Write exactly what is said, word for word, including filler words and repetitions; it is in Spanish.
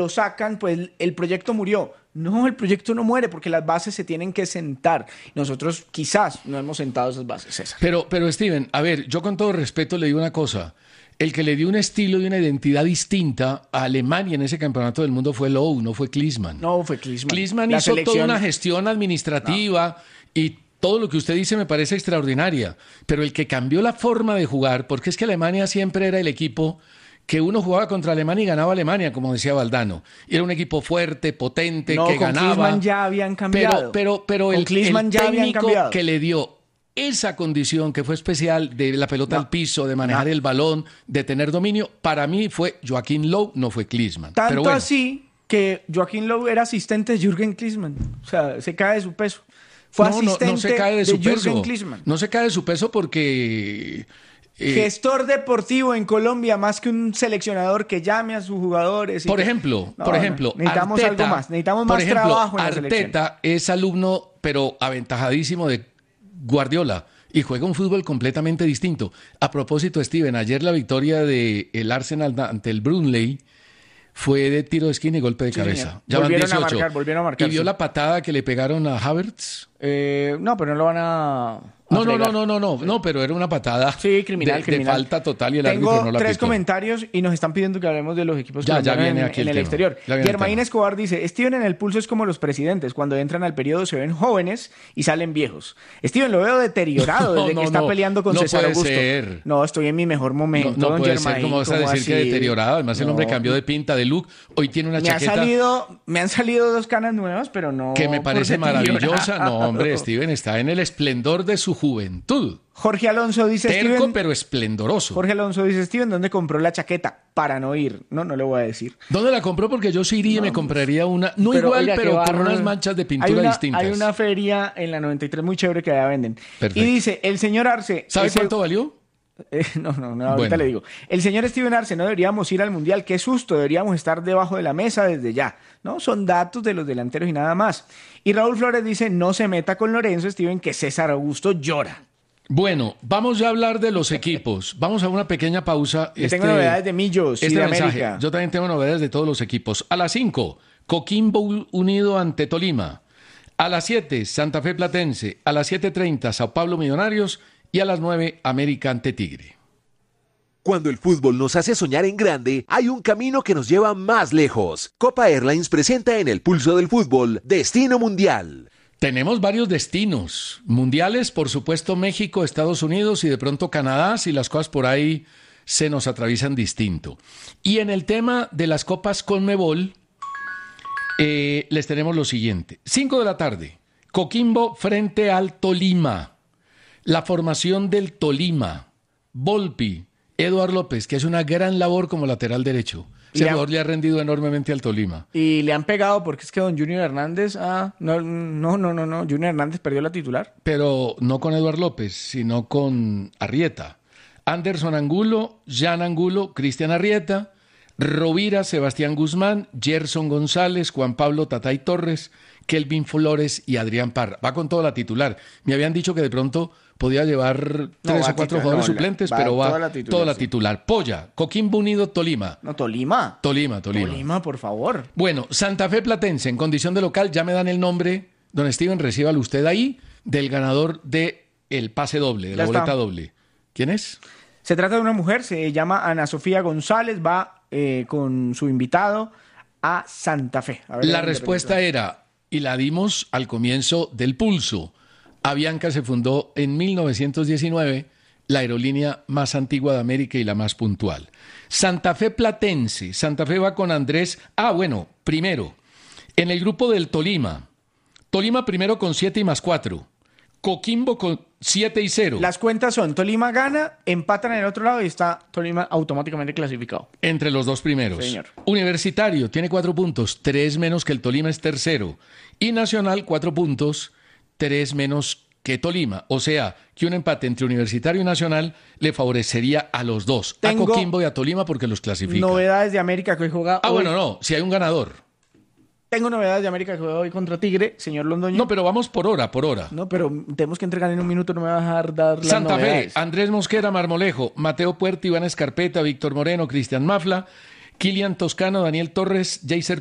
lo sacan, pues el proyecto murió. No, el proyecto no muere porque las bases se tienen que sentar. Nosotros quizás no hemos sentado esas bases, César. Pero, pero Steven, a ver, yo con todo respeto le digo una cosa. El que le dio un estilo y una identidad distinta a Alemania en ese campeonato del mundo fue Lowe, no fue Klinsmann. No, fue Klinsmann. Klinsmann La hizo selección... toda una gestión administrativa no. y todo lo que usted dice me parece extraordinaria. Pero el que cambió la forma de jugar, porque es que Alemania siempre era el equipo que uno jugaba contra Alemania y ganaba Alemania, como decía Valdano. Y era un equipo fuerte, potente, no, que con ganaba. Klinsmann ya habían cambiado. Pero, pero, pero con el, Klinsmann el ya habían técnico cambiado. que le dio esa condición que fue especial de la pelota no, al piso, de manejar no. el balón, de tener dominio, para mí fue Joachim Löw, no fue Klinsmann. Tanto Pero bueno. así que Joachim Löw era asistente de Jürgen Klinsmann. O sea, se cae de su peso. Fue no, asistente no, no se cae de, su de peso. Jürgen Klinsmann. No se cae de su peso porque... Eh, Gestor deportivo en Colombia, más que un seleccionador que llame a sus jugadores. Y por que... ejemplo, no, por ejemplo, no. necesitamos Arteta, algo más. Necesitamos por más ejemplo, trabajo en la Arteta selección. es alumno, pero aventajadísimo de Guardiola. Y juega un fútbol completamente distinto. A propósito, Steven, ayer la victoria del Arsenal ante el Burnley fue de tiro de esquina y golpe de sí, cabeza. Ya volvieron van dieciocho. A marcar, volvieron a marcar. ¿Y vio sí. la patada que le pegaron a Havertz? Eh, no, pero no lo van a... No, no, no, no, no, no, no, pero era una patada sí, criminal, de, criminal. de falta total y el Tengo árbitro no la tres pitó. comentarios y nos están pidiendo que hablemos de los equipos ya, ya colombianos viene en, aquí en el, el tema. exterior. Germain Escobar dice, Steven, en el pulso es como los presidentes, cuando entran al periodo se ven jóvenes y salen viejos. Steven, lo veo deteriorado no, desde no, que está no, peleando con no César puede Augusto. Ser. No, estoy en mi mejor momento, No, no don puede Germain. ser, ¿cómo vas a decir así? que deteriorado? Además el no. hombre cambió de pinta, de look, hoy tiene una me chaqueta... Ha salido, me han salido dos canas nuevas, pero no... Que me parece maravillosa. No, hombre, Steven está en el esplendor de su juventud. Jorge Alonso dice... Terco, Steven, pero esplendoroso. Jorge Alonso dice, Steven, ¿dónde compró la chaqueta? Para no ir. No, no le voy a decir. ¿Dónde la compró? Porque yo sí iría y no, me compraría una, no pero, igual, oiga, pero va, con unas manchas de pintura hay una, distintas. Hay una feria en la noventa y tres muy chévere que allá venden. Perfecto. Y dice, el señor Arce... ¿Sabe ese... cuánto valió? Eh, no, no, no, ahorita bueno. le digo. El señor Steven Arce, no deberíamos ir al Mundial, qué susto, deberíamos estar debajo de la mesa desde ya. No, son datos de los delanteros y nada más. Y Raúl Flores dice, no se meta con Lorenzo, Steven, que César Augusto llora. Bueno, vamos ya a hablar de los equipos. Vamos a una pequeña pausa. Yo este, tengo novedades de Millos este y de mensaje. América. Yo también tengo novedades de todos los equipos. A las cinco, Coquimbo unido ante Tolima. A las siete, Santa Fe Platense. A las siete treinta, Sao Paulo Millonarios. Y a las nueve, América ante Tigre. Cuando el fútbol nos hace soñar en grande, hay un camino que nos lleva más lejos. Copa Airlines presenta en el pulso del fútbol Destino Mundial. Tenemos varios destinos mundiales, por supuesto México, Estados Unidos y de pronto Canadá, si las cosas por ahí se nos atraviesan distinto. Y en el tema de las copas Conmebol, eh, les tenemos lo siguiente. cinco de la tarde, Coquimbo frente al Tolima. La formación del Tolima, Volpi, Eduard López, que hace una gran labor como lateral derecho. Ese jugador le ha rendido enormemente al Tolima. Y le han pegado porque es que don Junior Hernández, ah, no, no, no, no, no, Junior Hernández perdió la titular. Pero no con Eduard López, sino con Arrieta. Anderson Angulo, Jan Angulo, Cristian Arrieta, Rovira, Sebastián Guzmán, Gerson González, Juan Pablo Tatay Torres, Kelvin Flores y Adrián Parra. Va con toda la titular. Me habían dicho que de pronto podía llevar no, tres o cuatro titular, jugadores no, suplentes, va pero va toda la titular. Toda la sí. titular. Polla, Coquimbo Unido, Tolima. No, Tolima. Tolima, Tolima. Tolima, por favor. Bueno, Santa Fe Platense, en condición de local, ya me dan el nombre, don Steven, recíbalo usted ahí, del ganador de el pase doble, de la Ya boleta está. doble. ¿Quién es? Se trata de una mujer, se llama Ana Sofía González, va eh, con su invitado a Santa Fe. A ver, La ¿dónde respuesta repito? era, y la dimos al comienzo del pulso, Avianca se fundó en mil novecientos diecinueve, la aerolínea más antigua de América y la más puntual. Santa Fe Platense, Santa Fe va con Andrés. Ah, bueno, primero, en el grupo del Tolima, Tolima primero con siete y más cuatro, Coquimbo con siete y cero. Las cuentas son, Tolima gana, empatan en el otro lado y está Tolima automáticamente clasificado. Entre los dos primeros. Señor. Universitario tiene cuatro puntos, tres menos que el Tolima es tercero. Y Nacional, cuatro puntos, tres menos que Tolima. O sea, que un empate entre Universitario y Nacional le favorecería a los dos. Tengo a Coquimbo y a Tolima porque los clasifica. Novedades de América que hoy juega. Ah, hoy. bueno, no, si hay un ganador. Tengo novedades de América que juega hoy contra Tigre, señor Londoño. No, pero vamos por hora, por hora. No, pero tenemos que entregar en un minuto, no me va a dejar dar las Santa Fe, novedades. Andrés Mosquera Marmolejo, Mateo Puerta, Iván Escarpeta, Víctor Moreno, Cristian Mafla, Kilian Toscano, Daniel Torres, Jaycer